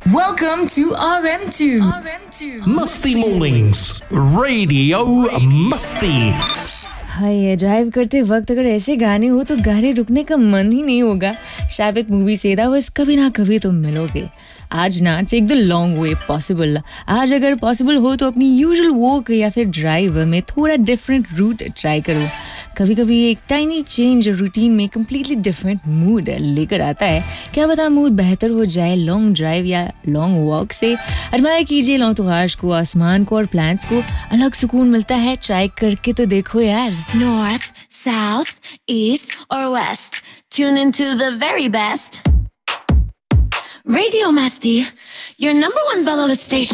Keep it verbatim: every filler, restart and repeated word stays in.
Welcome to R M two. R M two. मस्ती mornings radio मस्ती। हाय ये drive करते वक्त अगर ऐसे गाने हो तो गाने रुकने का मन ही नहीं होगा। शाबित मूवी से था बस कभी ना कभी तुम मिलोगे। आज ना take the long way possible. आज अगर पॉसिबल हो तो अपनी यूजुअल वॉक या फिर ड्राइव में थोड़ा डिफरेंट रूट ट्राई करो। कभी कभी एक टाइनी चेंज रूटीन में कम्प्लीटली डिफरेंट मूड लेकर आता है। क्या पता मूड बेहतर हो जाए लॉन्ग ड्राइव या लॉन्ग वॉक से। एडमायर कीजिए लौतुआश को, आसमान को और प्लांट्स को। अलग सुकून मिलता है, ट्राई करके तो देखो यार। North, south, east, or west. Tune into the very best. Radio Masti, your number one beloved station.